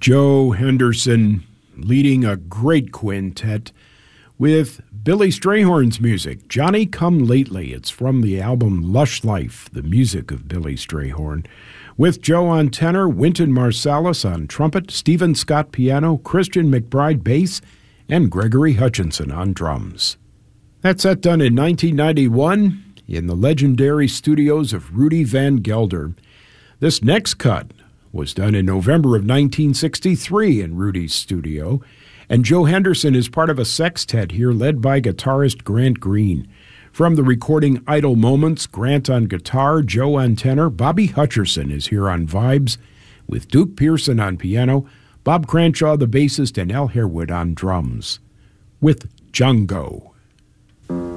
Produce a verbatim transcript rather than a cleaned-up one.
Joe Henderson leading a great quintet with Billy Strayhorn's music, Johnny Come Lately. It's from the album Lush Life, the music of Billy Strayhorn, with Joe on tenor, Wynton Marsalis on trumpet, Stephen Scott piano, Christian McBride bass, and Gregory Hutchinson on drums. That set done in nineteen ninety-one in the legendary studios of Rudy Van Gelder. This next cut was done in November of nineteen sixty-three in Rudy's studio, and Joe Henderson is part of a sextet here led by guitarist Grant Green. From the recording Idle Moments, Grant on guitar, Joe on tenor, Bobby Hutcherson is here on vibes, with Duke Pearson on piano, Bob Cranshaw the bassist, and Al Harewood on drums, with Django.